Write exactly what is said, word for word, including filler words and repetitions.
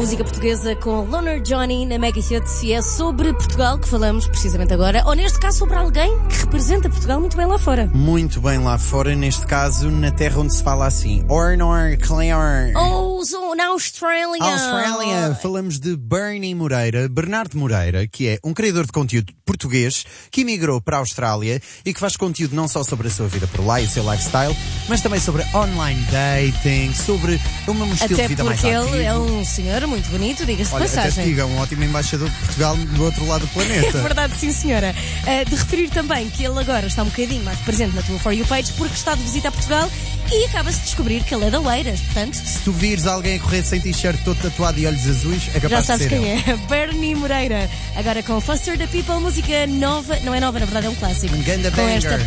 Música portuguesa com Loner Johnny na Mega Hits, e é sobre Portugal que falamos precisamente agora, ou neste caso sobre alguém que representa Portugal muito bem lá fora. Muito bem lá fora, neste caso na terra onde se fala assim. Ornor Clare. Oh, so na Austrália. Austrália. Falamos de Bernie Moreira, Bernardo Moreira, que é um criador de conteúdo português que emigrou para a Austrália e que faz conteúdo não só sobre a sua vida por lá e o seu lifestyle, mas também sobre online dating, sobre um estilo Até de vida mais porque ativo. ele é um senhor muito bonito, diga-se de Olha, até te passagem. digo, é um ótimo embaixador de Portugal do outro lado do planeta. É verdade, sim senhora. Uh, de referir também que ele agora está um bocadinho mais presente na tua For You page porque está de visita a Portugal e acaba-se de descobrir que ele é da Oeiras, portanto... Se tu vires alguém a correr sem t-shirt todo tatuado e olhos azuis, é capaz Já de sabes ser quem ele. é. Bernie Moreira. Agora com Foster the People, música nova, não é nova, na verdade é um clássico. Um ganda com banger. esta